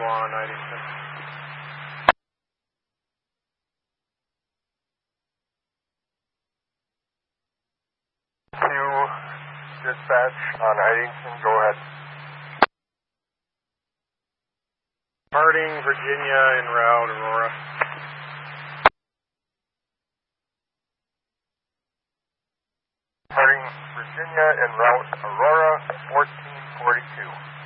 on Idington. Dispatch on Idington, go ahead. Harding, Virginia, en route, Aurora. Harding, Virginia, en route, Aurora, 1442.